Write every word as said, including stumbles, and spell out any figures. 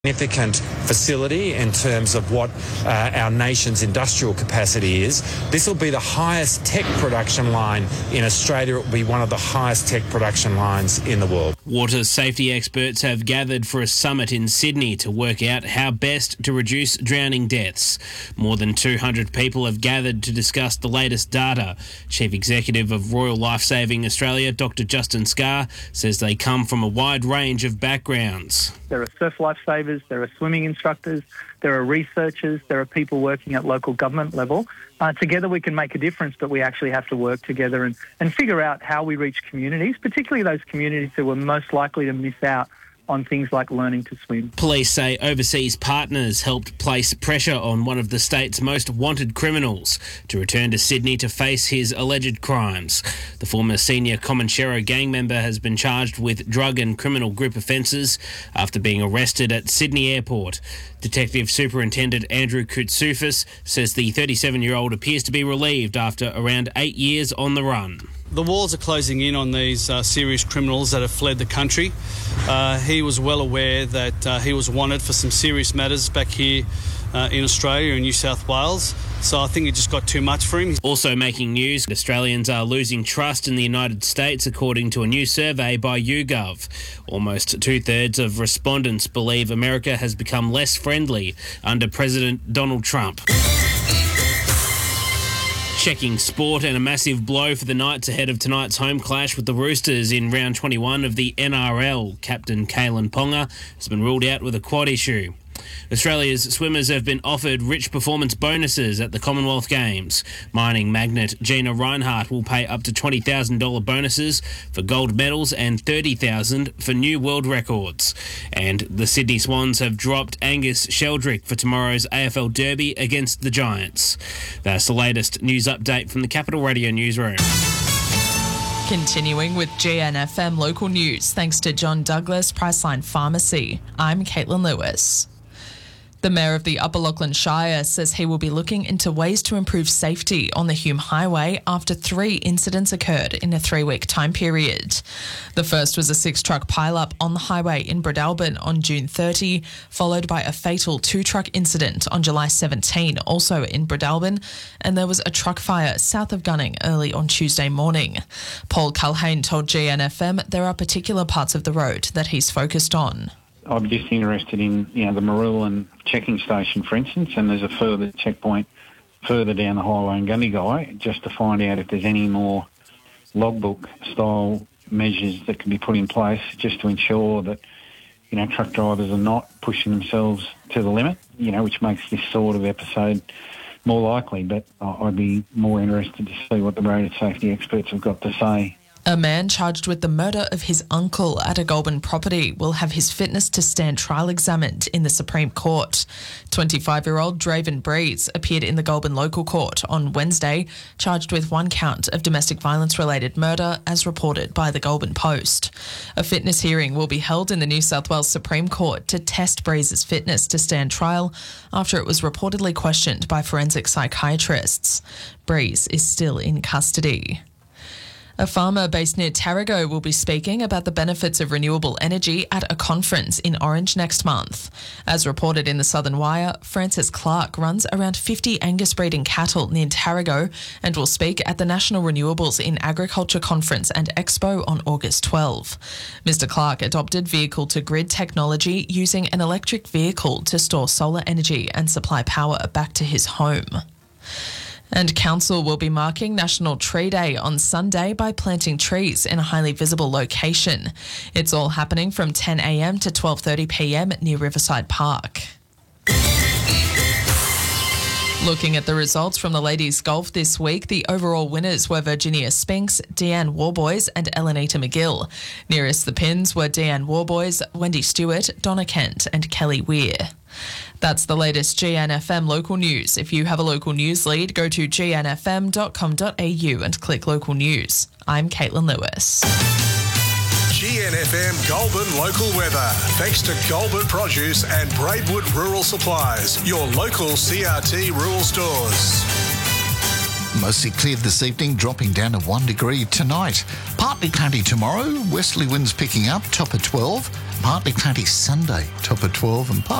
significant facility in terms of what uh, our nation's industrial capacity is. This will be the highest tech production line in Australia. It will be one of the highest tech production lines in the world. Water safety experts have gathered for a summit in Sydney to work out how best to reduce drowning deaths. More than two hundred people have gathered to discuss the latest data. Chief Executive of Royal Lifesaving Australia, Doctor Justin Scarr, says they come from a wide range of backgrounds. There are surf lifesavers, there are swimming instructors, there are researchers, there are people working at local government level. Uh, together we can make a difference, but we actually have to work together and, and figure out how we reach communities, particularly those communities who are most likely to miss out on things like learning to swim. Police say overseas partners helped place pressure on one of the state's most wanted criminals to return to Sydney to face his alleged crimes. The former senior Comanchero gang member has been charged with drug and criminal group offences after being arrested at Sydney Airport. Detective Superintendent Andrew Koutsoufis says the thirty-seven-year-old appears to be relieved after around eight years on the run. The walls are closing in on these uh, serious criminals that have fled the country. Uh, he was well aware that uh, he was wanted for some serious matters back here uh, in Australia and New South Wales. So I think it just got too much for him. Also making news, Australians are losing trust in the United States according to a new survey by YouGov. Almost two-thirds of respondents believe America has become less friendly under President Donald Trump. Checking sport, and a massive blow for the Knights ahead of tonight's home clash with the Roosters in round twenty-one of the N R L. Captain Kalen Ponga has been ruled out with a quad issue. Australia's swimmers have been offered rich performance bonuses at the Commonwealth Games. Mining magnate Gina Reinhart will pay up to twenty thousand dollars bonuses for gold medals and thirty thousand dollars for new world records. And the Sydney Swans have dropped Angus Sheldrick for tomorrow's A F L Derby against the Giants. That's the latest news update from the Capital Radio newsroom. Continuing with G N F M local news, thanks to John Douglas Priceline Pharmacy. I'm Caitlin Lewis. The Mayor of the Upper Lachlan Shire says he will be looking into ways to improve safety on the Hume Highway after three incidents occurred in a three-week time period. The first was a six-truck pile-up on the highway in Bredelban on June thirtieth, followed by a fatal two-truck incident on July seventeenth, also in Bredelban, and there was a truck fire south of Gunning early on Tuesday morning. Paul Culhane told G N F M there are particular parts of the road that he's focused on. I'm just interested in, you know, the Marulan checking station, for instance, and there's a further checkpoint further down the highway in Gundagai, just to find out if there's any more logbook-style measures that can be put in place just to ensure that, you know, truck drivers are not pushing themselves to the limit, you know, which makes this sort of episode more likely. But I'd be more interested to see what the road safety experts have got to say. A man charged with the murder of his uncle at a Goulburn property will have his fitness to stand trial examined in the Supreme Court. twenty-five-year-old Draven Breeze appeared in the Goulburn local court on Wednesday, charged with one count of domestic violence-related murder, as reported by the Goulburn Post. A fitness hearing will be held in the New South Wales Supreme Court to test Breeze's fitness to stand trial after it was reportedly questioned by forensic psychiatrists. Breeze is still in custody. A farmer based near Tarago will be speaking about the benefits of renewable energy at a conference in Orange next month. As reported in the Southern Wire, Francis Clark runs around fifty Angus breeding cattle near Tarago and will speak at the National Renewables in Agriculture Conference and Expo on August twelfth. Mister Clark adopted vehicle-to-grid technology using an electric vehicle to store solar energy and supply power back to his home. And Council will be marking National Tree Day on Sunday by planting trees in a highly visible location. It's all happening from ten a m to twelve thirty p m near Riverside Park. Looking at the results from the ladies' golf this week, the overall winners were Virginia Spinks, Deanne Warboys and Elenita McGill. Nearest the pins were Deanne Warboys, Wendy Stewart, Donna Kent and Kelly Weir. That's the latest G N F M local news. If you have a local news lead, go to g n f m dot com dot a u and click local news. I'm Caitlin Lewis. G N F M Goulburn local weather. Thanks to Goulburn Produce and Braidwood Rural Supplies, your local C R T rural stores. Mostly clear this evening, dropping down to one degree tonight. Partly cloudy tomorrow, westerly winds picking up, top of twelve. partly cloudy Sunday, top of twelve, and partly